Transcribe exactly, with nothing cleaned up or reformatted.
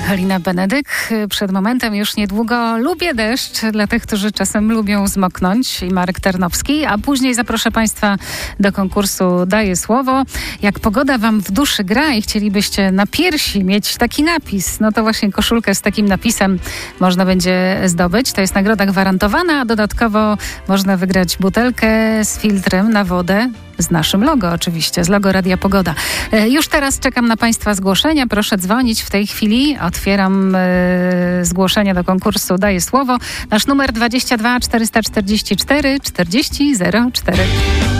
Halina Benedyk. Przed momentem już niedługo Lubię deszcz dla tych, którzy czasem lubią zmoknąć, i Marek Tarnowski, a później zaproszę Państwa do konkursu Daję Słowo. Jak pogoda Wam w duszy gra i chcielibyście na piersi mieć taki napis, no to właśnie koszulkę z takim napisem można będzie zdobyć. To jest nagroda gwarantowana, a dodatkowo można wygrać butelkę z filtrem na wodę z naszym logo oczywiście, z logo Radia Pogoda. E, już teraz czekam na Państwa zgłoszenia. Proszę dzwonić w tej chwili. Otwieram e, zgłoszenia do konkursu Daję Słowo. Nasz numer dwadzieścia dwa czterysta czterdzieści cztery czterdzieści zero cztery.